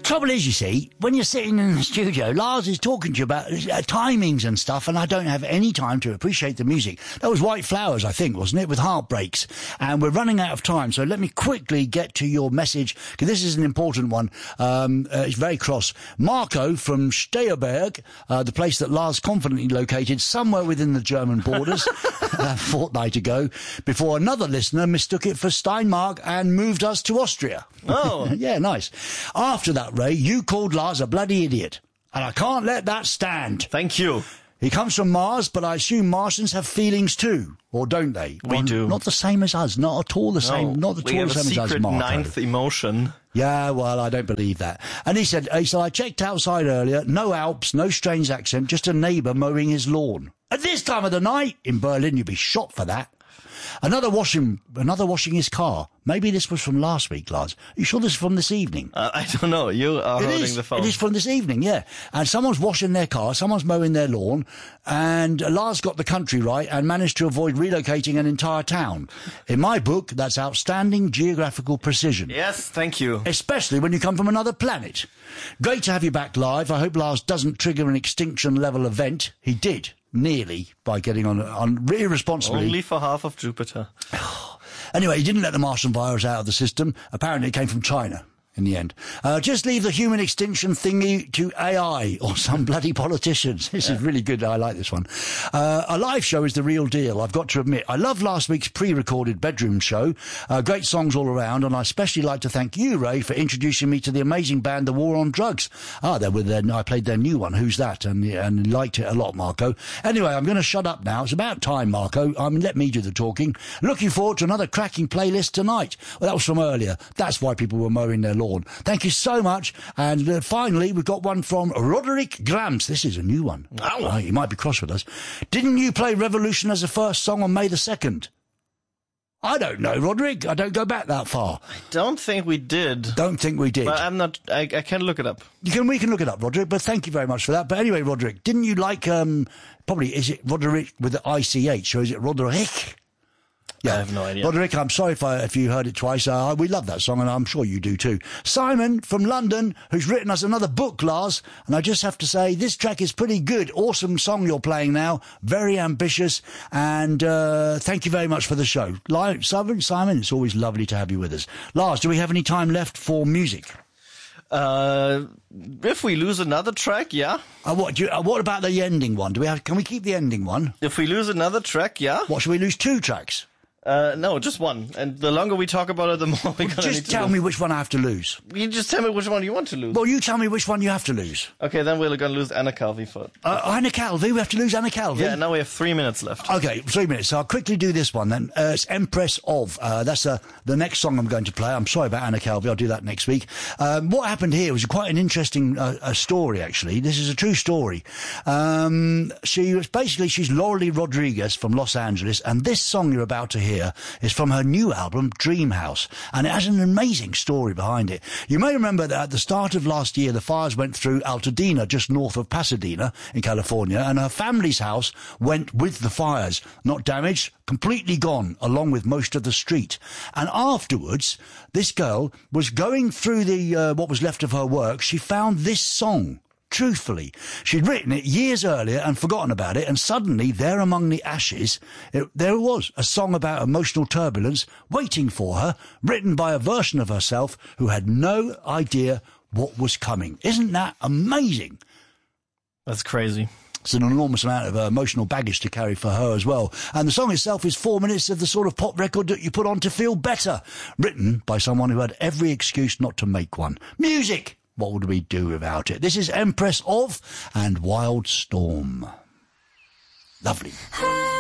trouble is, you see, when you're sitting in the studio, Lars is talking to you about timings and stuff, and I don't have any time to appreciate the music. That was White Flowers, I think, wasn't it, with Heartbreaks? And we're running out of time, so let me quickly get to your message, because this is an important one. It's very cross. Marco from Steyerberg, the place that Lars confidently located somewhere within the German borders a fortnight ago, before another listener mistook it for Steinmark and moved us to Austria. Oh. Yeah, nice. After that, Ray, you called Lars a bloody idiot, and I can't let that stand. Thank you. He comes from Mars, but I assume Martians have feelings too, or don't they? We do. Not the same as us, not at all the same, not at all the same as us, We have a secret Marco. ninth emotion. Yeah, well, I don't believe that. And he said, I checked outside earlier, no Alps, no strange accent, just a neighbour mowing his lawn. At this time of the night, in Berlin, you'd be shot for that. Another washing his car. Maybe this was from last week, Lars. Are you sure this is from this evening? I don't know. You are holding the phone. It is from this evening, yeah. And someone's washing their car, someone's mowing their lawn, and Lars got the country right and managed to avoid relocating an entire town. In my book, that's outstanding geographical precision. Yes, thank you. Especially when you come from another planet. Great to have you back live. I hope Lars doesn't trigger an extinction-level event. He did. Nearly, by getting on irresponsibly. Only for half of Jupiter. Anyway, he didn't let the Martian virus out of the system. Apparently it came from China in the end. Just leave the human extinction thingy to AI or some bloody politicians. This is really good. I like this one. A live show is the real deal, I've got to admit. I love last week's pre-recorded bedroom show. Great songs all around, and I especially like to thank you, Ray, for introducing me to the amazing band The War on Drugs. I played their new one, Who's That? And liked it a lot, Marco. Anyway, I'm going to shut up now. It's about time, Marco. Let me do the talking. Looking forward to another cracking playlist tonight. Well, that was from earlier. That's why people were mowing their lawn. Thank you so much. And finally, we've got one from Roderick Grams. This is a new one. Oh. He might be cross with us. Didn't you play Revolution as the first song on May the 2nd? I don't know, Roderick. I don't go back that far. I don't think we did. Don't think we did. But I'm not. I can look it up. We can look it up, Roderick. But thank you very much for that. But anyway, Roderick, didn't you like probably is it Roderick with the ICH or is it Roderick? Yeah. I have no idea. Roderick, I'm sorry if you heard it twice. We love that song, and I'm sure you do too. Simon from London, who's written us another book, Lars, and I just have to say, this track is pretty good. Awesome song you're playing now. Very ambitious, and thank you very much for the show. Simon, it's always lovely to have you with us. Lars, do we have any time left for music? If we lose another track, yeah. What about the ending one? Can we keep the ending one? If we lose another track, yeah. What, should we lose 2 tracks? No, just one. And the longer we talk about it, the more we're going to need to Just tell me which one I have to lose. You just tell me which one you want to lose. Well, you tell me which one you have to lose. Okay, then we're going to lose Anna Calvi for... Anna Calvi? We have to lose Anna Calvi? Yeah, now we have 3 minutes left. Okay, 3 minutes. So I'll quickly do this one then. It's Empress of. That's the next song I'm going to play. I'm sorry about Anna Calvi. I'll do that next week. What happened here was quite an interesting story, actually. This is a true story. She's Laurie Rodriguez from Los Angeles, and this song you're about to hear is from her new album, Dream House, and it has an amazing story behind it. You may remember that at the start of last year, the fires went through Altadena, just north of Pasadena in California, and her family's house went with the fires, not damaged, completely gone, along with most of the street. And afterwards, this girl was going through what was left of her work. She found this song. Truthfully, she'd written it years earlier and forgotten about it, and suddenly, there among the ashes, there it was, a song about emotional turbulence waiting for her, written by a version of herself who had no idea what was coming. Isn't that amazing? That's crazy. It's an enormous amount of emotional baggage to carry for her as well. And the song itself is 4 minutes of the sort of pop record that you put on to feel better, written by someone who had every excuse not to make one. Music! What would we do without it? This is Empress of and Wild Storm. Lovely.